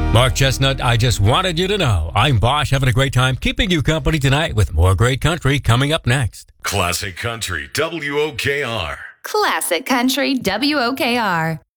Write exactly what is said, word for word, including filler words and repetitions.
Mark Chestnut, I just wanted you to know. I'm Bosch, having a great time keeping you company tonight with more great country coming up next. Classic Country, W O K R. Classic Country, W O K R.